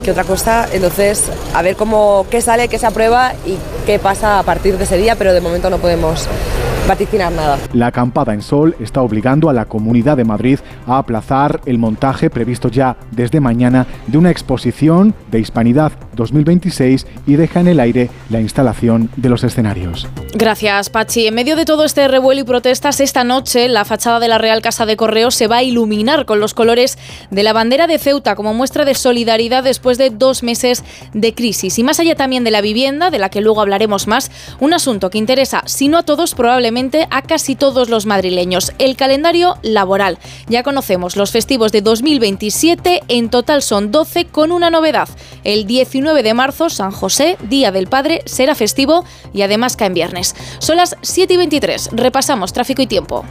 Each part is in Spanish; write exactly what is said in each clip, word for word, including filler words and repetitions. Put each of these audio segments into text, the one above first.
Que otra cosa, entonces, a ver cómo, qué sale, qué se aprueba y qué pasa a partir de ese día, pero de momento no podemos vaticinar nada. La acampada en Sol está obligando a la Comunidad de Madrid a aplazar el montaje previsto ya desde mañana de una exposición de Hispanidad dos mil veintiséis y deja en el aire la instalación de los escenarios. Gracias, Pachi. En medio de todo este revuelo y protestas, esta noche la fachada de la Real Casa de Correos se va a iluminar con los colores de la bandera de Ceuta como muestra de solidaridad después de dos meses de crisis. Y más allá también de la vivienda, de la que luego hablaremos más, un asunto que interesa, si no a todos, probablemente a casi todos los madrileños: el calendario laboral. Ya conocemos los festivos de dos mil veintisiete, en total son doce, con una novedad. El diecinueve de marzo, San José, Día del Padre, será festivo y además cae en viernes. Son las siete y veintitrés, repasamos tráfico y tiempo.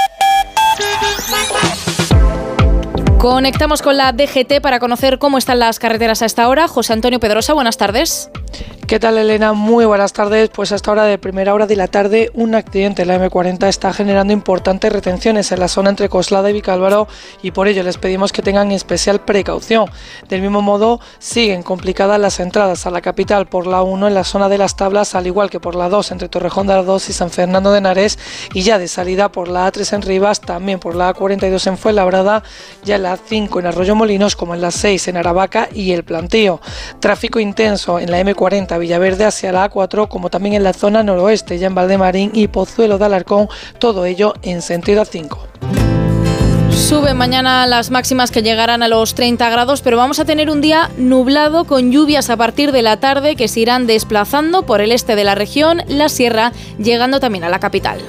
Conectamos con la D G T para conocer cómo están las carreteras a esta hora. José Antonio Pedrosa, buenas tardes. ¿Qué tal, Elena? Muy buenas tardes. Pues a esta hora de primera hora de la tarde, un accidente en la eme cuarenta está generando importantes retenciones en la zona entre Coslada y Vicálvaro, y por ello les pedimos que tengan especial precaución. Del mismo modo, siguen complicadas las entradas a la capital por la uno en la zona de las Tablas, al igual que por la dos entre Torrejón de Ardoz y San Fernando de Henares, y ya de salida por la a tres en Rivas, también por la a cuarenta y dos en Fuenlabrada, ya en la a cinco en Arroyo Molinos, como en la seis en Aravaca y El Plantío. Tráfico intenso en la eme cuarenta Villaverde hacia la a cuatro, como también en la zona noroeste, ya en Valdemarín y Pozuelo de Alarcón, todo ello en sentido a cinco. Suben mañana las máximas, que llegarán a los treinta grados, pero vamos a tener un día nublado con lluvias a partir de la tarde que se irán desplazando por el este de la región, la sierra, llegando también a la capital.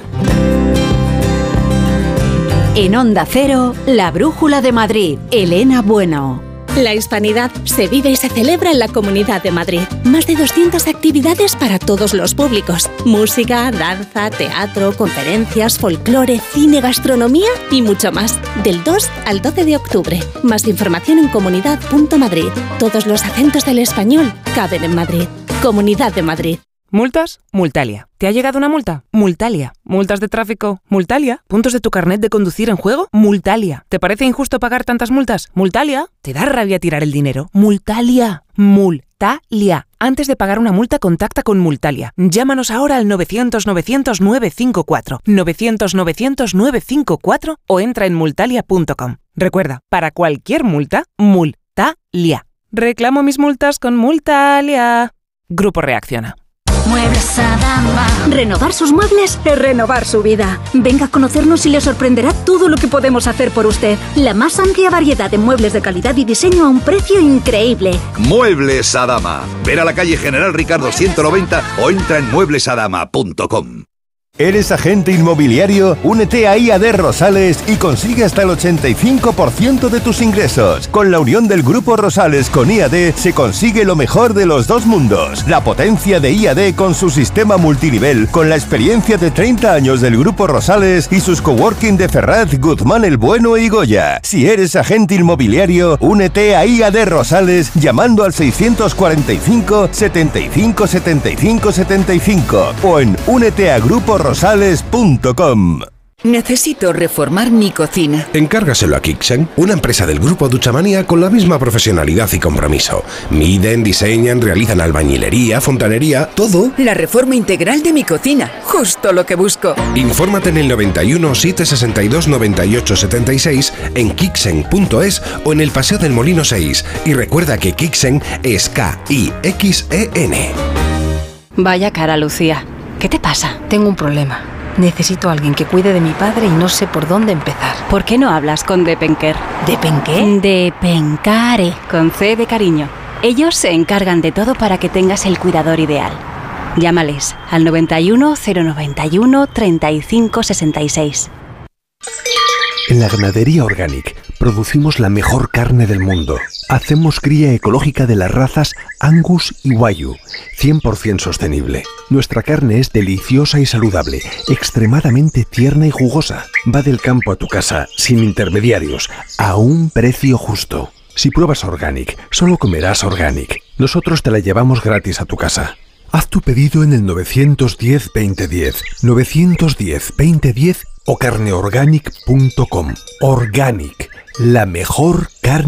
En Onda Cero, la Brújula de Madrid, Elena Bueno. La Hispanidad se vive y se celebra en la Comunidad de Madrid. Más de doscientas actividades para todos los públicos. Música, danza, teatro, conferencias, folclore, cine, gastronomía y mucho más. Del dos al doce de octubre. Más información en comunidad punto madrid. Todos los acentos del español caben en Madrid. Comunidad de Madrid. ¿Multas? Multalia. ¿Te ha llegado una multa? Multalia. ¿Multas de tráfico? Multalia. ¿Puntos de tu carnet de conducir en juego? Multalia. ¿Te parece injusto pagar tantas multas? Multalia. ¿Te da rabia tirar el dinero? Multalia. Multalia. Antes de pagar una multa, contacta con Multalia. Llámanos ahora al novecientos novecientos nueve cinco cuatro, novecientos novecientos nueve cinco cuatro o entra en multalia punto com. Recuerda, para cualquier multa, Multalia. Reclamo mis multas con Multalia. Grupo Reacciona. Muebles Adama. Renovar sus muebles es renovar su vida. Venga a conocernos y le sorprenderá todo lo que podemos hacer por usted. La más amplia variedad de muebles de calidad y diseño a un precio increíble. Muebles Adama. Ver a la calle General Ricardo ciento noventa o entra en muebles adama punto com. ¿Eres agente inmobiliario? Únete a I A D Rosales y consigue hasta el ochenta y cinco por ciento de tus ingresos. Con la unión del Grupo Rosales con I A D se consigue lo mejor de los dos mundos. La potencia de I A D con su sistema multinivel, con la experiencia de treinta años del Grupo Rosales y sus coworking de Ferraz, Guzmán el Bueno y Goya. Si eres agente inmobiliario, únete a I A D Rosales llamando al seiscientos cuarenta y cinco, setenta y cinco, setenta y cinco, setenta y cinco o en únete a grupo rosales punto com. Necesito reformar mi cocina. Encárgaselo a Kixen, una empresa del grupo Duchamania con la misma profesionalidad y compromiso. Miden, diseñan, realizan albañilería, fontanería, todo. La reforma integral de mi cocina, justo lo que busco. Infórmate en el noventa y uno, setecientos sesenta y dos, noventa y ocho, setenta y seis, en kixen punto es o en el Paseo del Molino seis. Y recuerda que Kixen es K I X E N. Vaya cara, Lucía. ¿Qué te pasa? Tengo un problema. Necesito a alguien que cuide de mi padre y no sé por dónde empezar. ¿Por qué no hablas con Depenker? ¿Depenqué? Depencare, con C de cariño. Ellos se encargan de todo para que tengas el cuidador ideal. Llámales al noventa y uno, cero noventa y uno, treinta y cinco, sesenta y seis. En la Ganadería Organic producimos la mejor carne del mundo. Hacemos cría ecológica de las razas Angus y Wagyu, cien por ciento sostenible. Nuestra carne es deliciosa y saludable, extremadamente tierna y jugosa. Va del campo a tu casa, sin intermediarios, a un precio justo. Si pruebas Organic, solo comerás Organic. Nosotros te la llevamos gratis a tu casa. Haz tu pedido en el novecientos diez, veinte diez, novecientos diez, veinte diez o carne organic punto com. Organic, la mejor carne